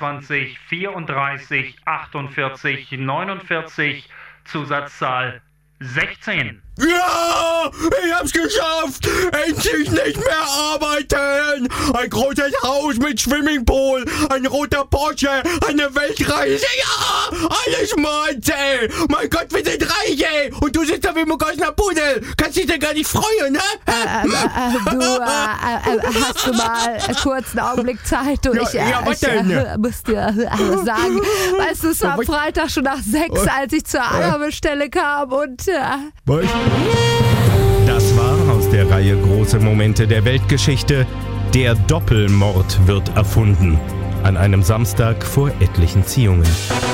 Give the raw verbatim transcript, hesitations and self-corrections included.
zweiundzwanzig, vierunddreißig, achtundvierzig, neunundvierzig, Zusatzzahl sechzehn. Ja, ich hab's geschafft! Endlich nicht mehr arbeiten! Ein großes Haus mit Swimmingpool, ein roter Porsche, eine Weltreise, ja! Alles meins, ey! Mein Gott, wir sind reich, ey! Und du sitzt da wie ein begossener Pudel! Kannst dich denn gar nicht freuen, ne? Äh, äh, du, äh, äh, hast du mal kurz einen Augenblick Zeit? Du, Ja, ich, äh, ja, was ich denn? äh, muss dir äh, sagen, weißt du, es war Was? Freitag schon nach sechs, als ich zur Annahmestelle kam und... Äh, Was? Das war aus der Reihe Große Momente der Weltgeschichte. Der Doppelmord wird erfunden. An einem Samstag vor etlichen Ziehungen.